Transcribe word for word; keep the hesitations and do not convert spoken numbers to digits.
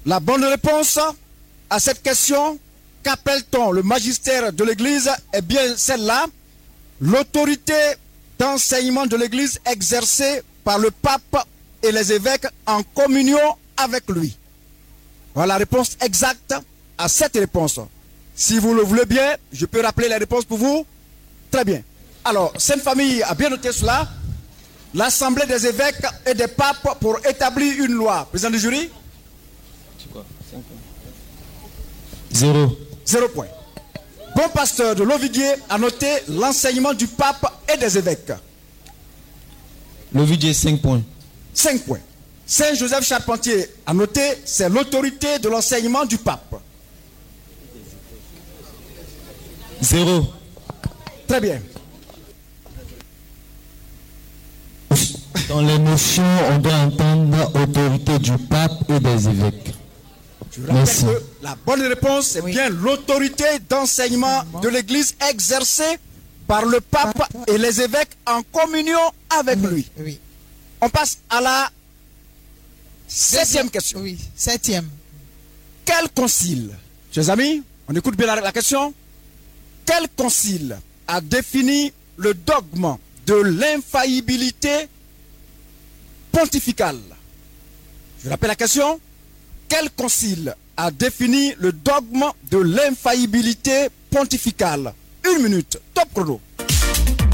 La bonne réponse à cette question, qu'appelle-t-on le magistère de l'Église? Eh bien, celle-là, l'autorité d'enseignement de l'Église exercée par le pape et les évêques en communion avec lui. Voilà la réponse exacte à cette réponse. Si vous le voulez bien, je peux rappeler les réponses pour vous. Très bien. Alors, Sainte Famille a bien noté cela. L'Assemblée des évêques et des papes pour établir une loi. Président du jury? Zéro. Zéro point. Bon pasteur de Loviguier a noté l'enseignement du pape et des évêques. Loviguier, cinq points. cinq points. Saint Joseph Charpentier a noté, c'est l'autorité de l'enseignement du pape. Zéro. Très bien. Dans les motions, on doit entendre autorité du pape et des évêques. Je rappelle Merci. que la bonne réponse, c'est oui. bien l'autorité d'enseignement de l'Église exercée par le pape et les évêques en communion avec oui. lui. Oui. On passe à la septième question. Oui, septième. Quel concile, chers amis, on écoute bien la, la question. Quel concile a défini le dogme de l'infaillibilité pontificale? Je rappelle la question. Quel concile a défini le dogme de l'infaillibilité pontificale? Une minute, top chrono.